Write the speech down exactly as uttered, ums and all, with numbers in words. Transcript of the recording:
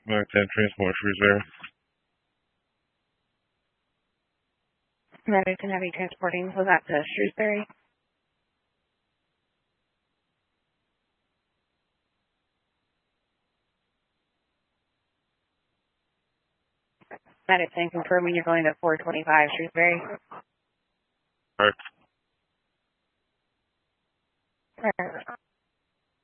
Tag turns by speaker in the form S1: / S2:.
S1: Mark ten Transport Shrewsbury.
S2: Madison Heavy Transporting, was that to Shrewsbury? Madison, confirming you're going to four twenty-five Shrewsbury.
S1: All right.
S2: All right.